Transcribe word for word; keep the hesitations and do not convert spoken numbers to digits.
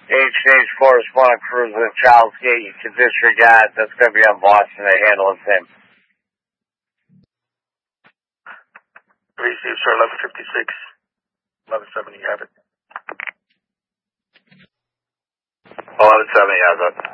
H H correspondent cruiser at Charles Gate. You can disregard. That's going to be on Boston. They handle it same. Receive, sir, eleven fifty-six. eleven seventy, you have it. eleven seventy, has it.